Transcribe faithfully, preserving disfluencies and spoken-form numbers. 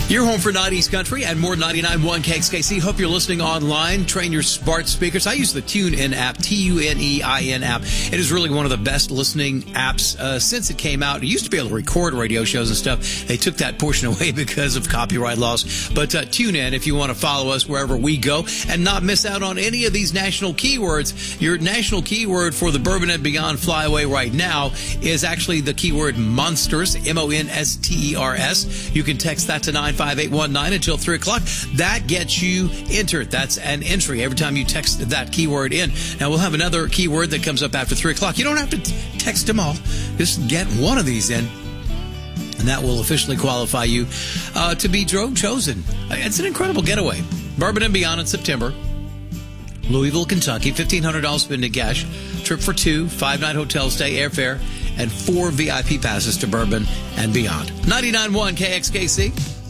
You're home for nineties Country and more ninety-nine point one K X K C. Hope you're listening online. Train your smart speakers. I use the TuneIn app, T U N E I N app. It is really one of the best listening apps uh, since it came out. It used to be able to record radio shows and stuff. They took that portion away because of copyright laws. But uh, tune in if you want to follow us wherever we go and not miss out on any of these national keywords. Your national keyword for the Bourbon and Beyond Flyaway right now is actually the keyword monsters, M O N S T E R S. You can text that to nine five eight one nine until three o'clock. That gets you entered. That's an entry every time you text that keyword in. Now, we'll have another keyword that comes up after three o'clock. You don't have to t- text them all. Just get one of these in, and that will officially qualify you uh, to be drone chosen. It's an incredible getaway. Bourbon and Beyond in September. Louisville, Kentucky, fifteen hundred dollars spend and cash. Trip for two, five-night hotel stay, airfare, and four V I P passes to Bourbon and Beyond. ninety-nine point one K X K C.